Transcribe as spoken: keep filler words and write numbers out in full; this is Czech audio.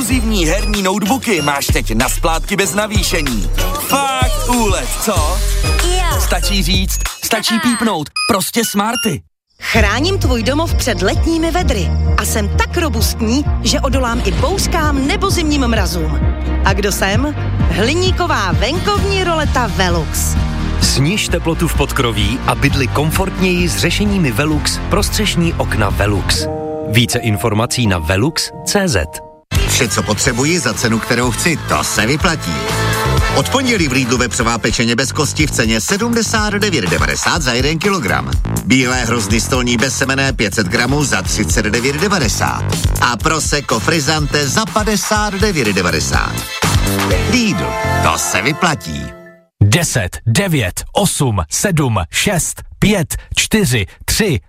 exkluzivní herní notebooky máš teď na splátky bez navýšení. Fakt úlet, co? Jo. Stačí říct, stačí pípnout, prostě smarty. Chráním tvůj domov před letními vedry a jsem tak robustní, že odolám i bouřkám nebo zimním mrazům. A kdo jsem? Hliníková venkovní roleta Velux. Sniž teplotu v podkroví a bydli komfortněji s řešeními Velux pro střešní okna Velux. Více informací na velux tečka cé zet. Vše, co potřebuji za cenu, kterou chci, to se vyplatí. Od pondělí v Lidlu vepřová pečeně bez kosti v ceně sedmdesát devět devadesát za jeden kilogram. Bílé hrozny stolní bezsemenné pět set gramů za třicet devět devadesát. A Prosecco Frizzante za padesát devět devadesát. Lidl, to se vyplatí. deset, devět, osm, sedm, šest, pět, čtyři, tři,